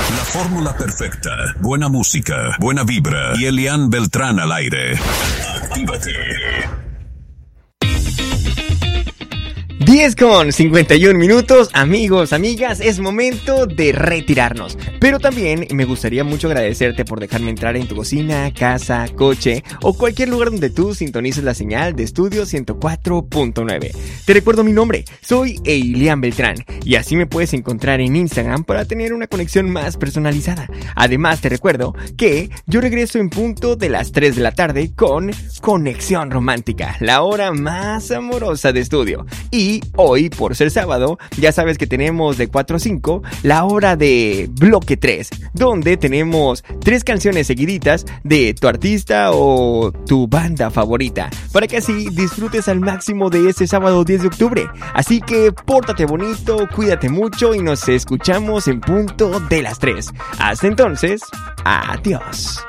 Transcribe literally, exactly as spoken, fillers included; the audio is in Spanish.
La fórmula perfecta. Buena música, buena vibra y Elian Beltrán al aire. Actívate. diez con cincuenta y un minutos, amigos, amigas, es momento de retirarnos. Pero también me gustaría mucho agradecerte por dejarme entrar en tu cocina, casa, coche o cualquier lugar donde tú sintonices la señal de Estudio ciento cuatro punto nueve. Te recuerdo mi nombre, soy Elian Beltrán y así me puedes encontrar en Instagram para tener una conexión más personalizada. Además te recuerdo que yo regreso en punto de las tres de la tarde con Conexión Romántica, la hora más amorosa de estudio. Y hoy, por ser sábado, ya sabes que tenemos de cuatro a cinco la hora de bloque tres, donde tenemos tres canciones seguiditas de tu artista o tu banda favorita, para que así disfrutes al máximo de este sábado diez de octubre. Así que pórtate bonito, cuídate mucho y nos escuchamos en punto de las tres. Hasta entonces, adiós.